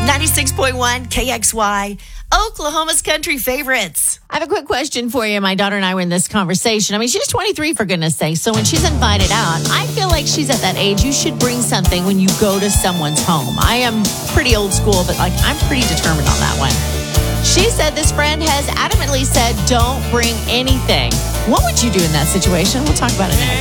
96.1 KXY, Oklahoma's country favorites. I have a quick question for you. My daughter and I were in this conversation. I mean, she's 23, for goodness sake. So when she's invited out, I feel like she's at that age. You should bring something when you go to someone's home. I am pretty old school, but I'm pretty determined on that one. She said this friend has adamantly said, don't bring anything. What would you do in that situation? We'll talk about it next.